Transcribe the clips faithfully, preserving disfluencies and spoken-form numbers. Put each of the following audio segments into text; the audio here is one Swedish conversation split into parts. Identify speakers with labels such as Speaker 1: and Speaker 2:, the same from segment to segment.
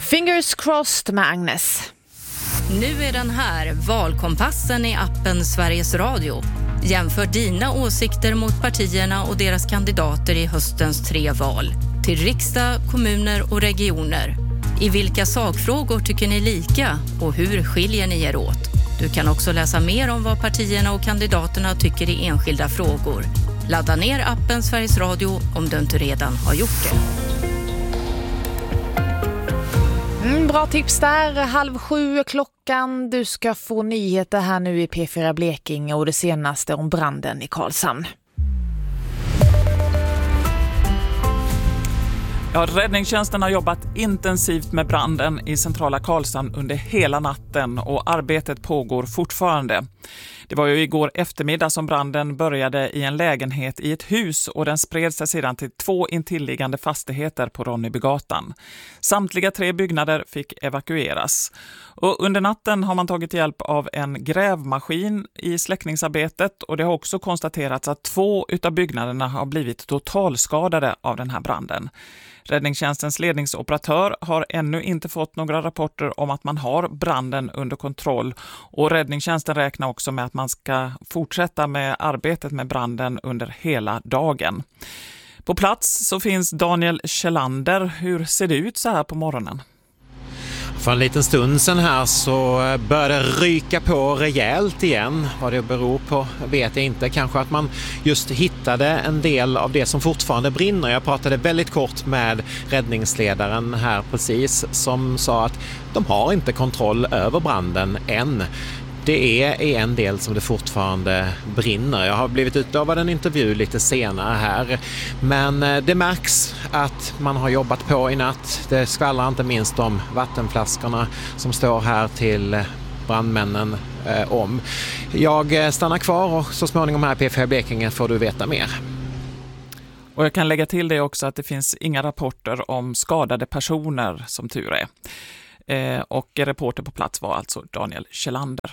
Speaker 1: Fingers crossed med Agnes.
Speaker 2: Nu är den här, valkompassen i appen Sveriges Radio. Jämför dina åsikter mot partierna och deras kandidater i höstens tre val. Till riksdag, kommuner och regioner. I vilka sakfrågor tycker ni lika och hur skiljer ni er åt? Du kan också läsa mer om vad partierna och kandidaterna tycker i enskilda frågor. Ladda ner appen Sveriges Radio om du inte redan har gjort det.
Speaker 1: Mm, bra tips där. Halv sju klockan. Du ska få nyheter här nu i P fyra Blekinge och det senaste om branden i Karlshamn.
Speaker 3: Ja, räddningstjänsten har jobbat intensivt med branden i centrala Karlshamn under hela natten och arbetet pågår fortfarande. Det var ju igår eftermiddag som branden började i en lägenhet i ett hus och den spred sig sedan till två intilliggande fastigheter på Ronnebygatan. Samtliga tre byggnader fick evakueras. Och under natten har man tagit hjälp av en grävmaskin i släckningsarbetet och det har också konstaterats att två utav byggnaderna har blivit totalskadade av den här branden. Räddningstjänstens ledningsoperatör har ännu inte fått några rapporter om att man har branden under kontroll och räddningstjänsten räknar också med att man ska fortsätta med arbetet med branden under hela dagen. På plats så finns Daniel Kjellander. Hur ser det ut så här på morgonen?
Speaker 4: För en liten stund sedan här så började det ryka på rejält igen. Vad det beror på vet jag inte. Kanske att man just hittade en del av det som fortfarande brinner. Jag pratade väldigt kort med räddningsledaren här precis som sa att de har inte kontroll över branden än. Det är en del som det fortfarande brinner. Jag har blivit utlovad en intervju lite senare här. Men det märks att man har jobbat på i natt. Det skvallrar inte minst om vattenflaskorna som står här till brandmännen eh, om. Jag stannar kvar och så småningom här i P fyra Blekinge får du veta mer.
Speaker 3: Och jag kan lägga till det också att det finns inga rapporter om skadade personer som tur är. Eh, och reporter på plats var alltså Daniel Kjellander.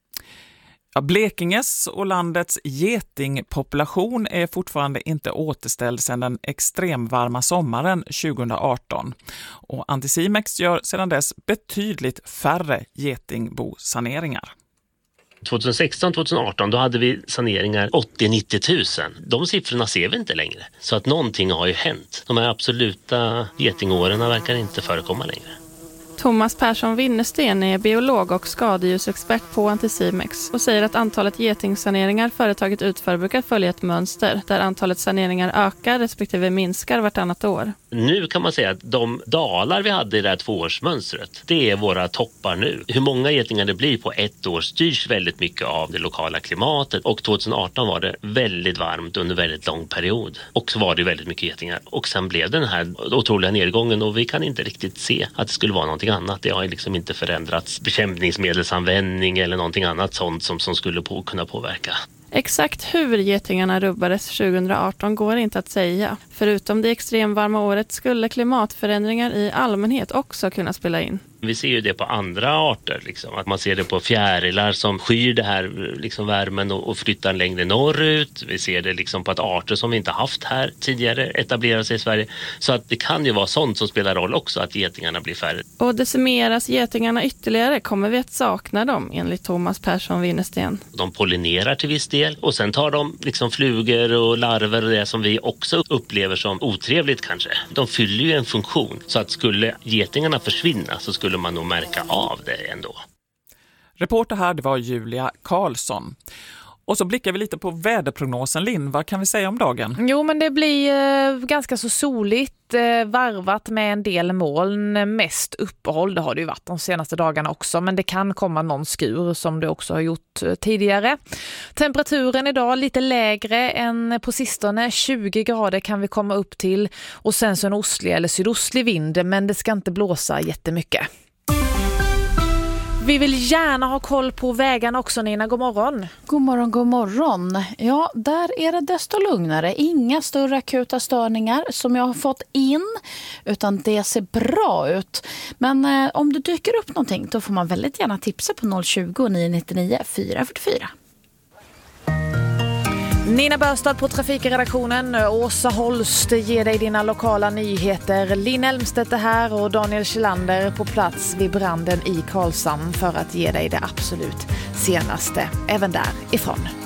Speaker 3: Ja, Blekinges och landets getingpopulation är fortfarande inte återställd sedan den extremvarma sommaren tjugo arton. Och Anticimex gör sedan dess betydligt färre getingbosaneringar.
Speaker 5: tjugohundrasexton tjugohundraarton då hade vi saneringar åttio till nittio tusen. De siffrorna ser vi inte längre. Så att någonting har ju hänt. De här absoluta getingåren verkar inte förekomma längre.
Speaker 6: Thomas Persson Winnersten är biolog och skadedjursexpert på Anticimex och säger att antalet getingsaneringar företaget utför brukar följa ett mönster där antalet saneringar ökar respektive minskar vartannat år.
Speaker 5: Nu kan man säga att de dalar vi hade i det här tvåårsmönstret, det är våra toppar nu. Hur många getingar det blir på ett år styrs väldigt mycket av det lokala klimatet och tjugoarton var det väldigt varmt under väldigt lång period och så var det väldigt mycket getingar och sen blev den här otroliga nedgången och vi kan inte riktigt se att det skulle vara någonting annat. Det har liksom inte förändrats bekämpningsmedelsanvändning eller någonting annat sånt som, som skulle på, kunna påverka.
Speaker 6: Exakt hur getingarna rubbades tjugoarton går inte att säga. Förutom det extremvarma året skulle klimatförändringar i allmänhet också kunna spela in.
Speaker 5: Vi ser ju det på andra arter. Liksom. Att man ser det på fjärilar som skyr det här liksom, värmen och, och flyttar längre norrut. Vi ser det liksom, på att arter som vi inte haft här tidigare etablerar sig i Sverige. Så att det kan ju vara sånt som spelar roll också, att getingarna blir färre.
Speaker 6: Och decimeras getingarna ytterligare kommer vi att sakna dem, enligt Thomas Persson Winnersten.
Speaker 5: De pollinerar till viss del och sen tar de liksom, flugor och larver och det som vi också upplever som otrevligt kanske. De fyller ju en funktion. Så att skulle getingarna försvinna så skulle man nog märka av det ändå.
Speaker 3: Reporter här, det var Julia Karlsson. Och så blickar vi lite på väderprognosen. Linn, vad kan vi säga om dagen?
Speaker 1: Jo, men det blir eh, ganska så soligt, eh, varvat med en del moln, mest uppehåll. Det har det ju varit de senaste dagarna också, men det kan komma någon skur som det också har gjort eh, tidigare. Temperaturen idag lite lägre än på sistone, tjugo grader kan vi komma upp till och sen så en ostlig eller sydostlig vind, men det ska inte blåsa jättemycket. Vi vill gärna ha koll på vägarna också, Nina. God morgon.
Speaker 7: God morgon, god morgon. Ja, där är det desto lugnare. Inga större akuta störningar som jag har fått in, utan det ser bra ut. Men eh, om det dyker upp någonting, då får man väldigt gärna tipsa på noll tjugo, nio nio nio, fyra fyra fyra.
Speaker 1: Nina Börstad på Trafikredaktionen, Åsa Holst ger dig dina lokala nyheter. Linn Elmstedt är här och Daniel Kjellander på plats vid branden i Karlshamn för att ge dig det absolut senaste även därifrån.